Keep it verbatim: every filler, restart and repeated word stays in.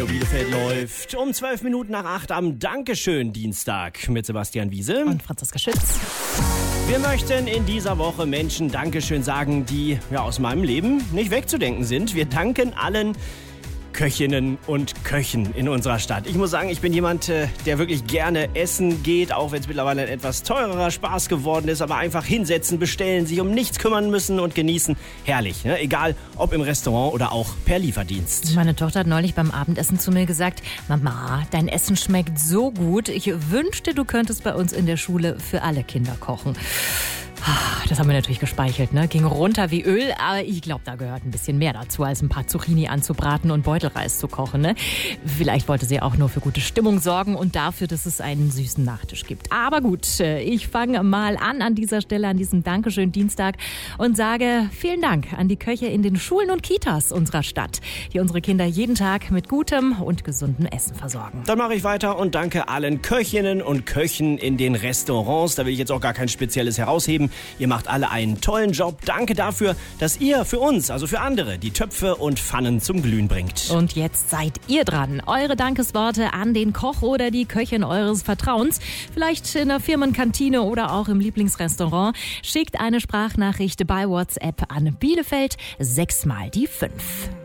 Radio Bielefeld läuft um zwölf Minuten nach acht am Dankeschön Dienstag mit Sebastian Wiese und Franziska Schütz. Wir möchten in dieser Woche Menschen Dankeschön sagen, die ja aus meinem Leben nicht wegzudenken sind. Wir danken allen Köchinnen und Köchen in unserer Stadt. Ich muss sagen, ich bin jemand, der wirklich gerne essen geht, auch wenn es mittlerweile ein etwas teurerer Spaß geworden ist, aber einfach hinsetzen, bestellen, sich um nichts kümmern müssen und genießen. Herrlich, ne? Egal ob im Restaurant oder auch per Lieferdienst. Meine Tochter hat neulich beim Abendessen zu mir gesagt, Mama, dein Essen schmeckt so gut, ich wünschte, du könntest bei uns in der Schule für alle Kinder kochen. Das haben wir natürlich gespeichelt, ne? Ging runter wie Öl, aber ich glaube, da gehört ein bisschen mehr dazu, als ein paar Zucchini anzubraten und Beutelreis zu kochen, ne? Vielleicht wollte sie auch nur für gute Stimmung sorgen und dafür, dass es einen süßen Nachtisch gibt. Aber gut, ich fange mal an an dieser Stelle, an diesem Dankeschön Dienstag und sage vielen Dank an die Köche in den Schulen und Kitas unserer Stadt, die unsere Kinder jeden Tag mit gutem und gesundem Essen versorgen. Dann mache ich weiter und danke allen Köchinnen und Köchen in den Restaurants. Da will ich jetzt auch gar kein Spezielles herausheben. Ihr macht alle einen tollen Job. Danke dafür, dass ihr für uns, also für andere, die Töpfe und Pfannen zum Glühen bringt. Und jetzt seid ihr dran. Eure Dankesworte an den Koch oder die Köchin eures Vertrauens. Vielleicht in der Firmenkantine oder auch im Lieblingsrestaurant. Schickt eine Sprachnachricht bei WhatsApp an Bielefeld sechs mal die fünf.